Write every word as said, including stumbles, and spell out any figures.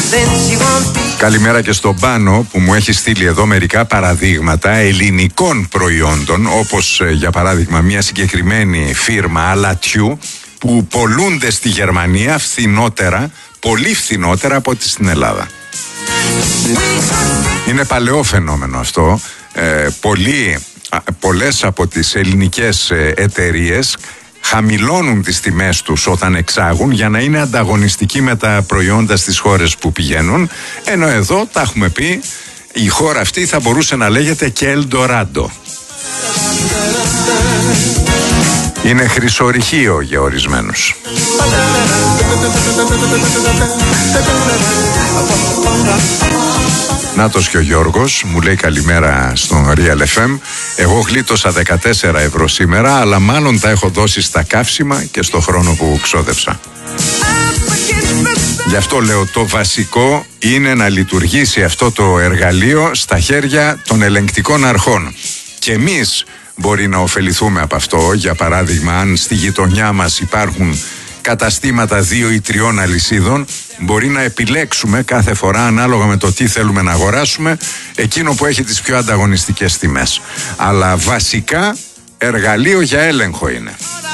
Καλημέρα και στον Πάνο που μου έχει στείλει εδώ μερικά παραδείγματα ελληνικών προϊόντων, όπως για παράδειγμα μια συγκεκριμένη φίρμα αλατιού που πολλούνται στη Γερμανία φθηνότερα, πολύ φθηνότερα από ό,τι στην Ελλάδα. Είναι παλαιό φαινόμενο αυτό. Ε, πολλοί, πολλές από τις ελληνικές εταιρείες χαμηλώνουν τις τιμές τους όταν εξάγουν για να είναι ανταγωνιστικοί με τα προϊόντα στις χώρες που πηγαίνουν, ενώ εδώ τα έχουμε πει, η χώρα αυτή θα μπορούσε να λέγεται και Ελντοράντο. Είναι χρυσορυχείο για ορισμένους. Νάτος και ο Γιώργος μου λέει καλημέρα στον Real εφ εμ. Εγώ γλίτωσα δεκατέσσερα ευρώ σήμερα, αλλά μάλλον τα έχω δώσει στα καύσιμα και στο χρόνο που ξόδεψα. Γι' αυτό λέω, το βασικό είναι να λειτουργήσει αυτό το εργαλείο στα χέρια των ελεγκτικών αρχών. Και εμείς μπορεί να ωφεληθούμε από αυτό. Για παράδειγμα, αν στη γειτονιά μας υπάρχουν καταστήματα δύο ή τριών αλυσίδων, μπορεί να επιλέξουμε κάθε φορά, ανάλογα με το τι θέλουμε να αγοράσουμε, εκείνο που έχει τις πιο ανταγωνιστικές τιμές. Αλλά βασικά εργαλείο για έλεγχο είναι.